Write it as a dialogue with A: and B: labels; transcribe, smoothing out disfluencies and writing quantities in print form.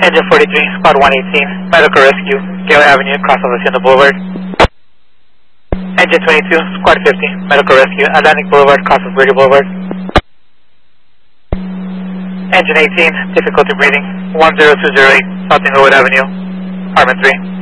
A: Engine 43, Squad 118, Medical Rescue, Gale Avenue, crossover Hacienda Boulevard. Engine 22, Squad 50, Medical Rescue, Atlantic Boulevard, crossover Brady Boulevard. Engine 18, difficulty breathing, 10208, South Inglewood Avenue, Apartment 3.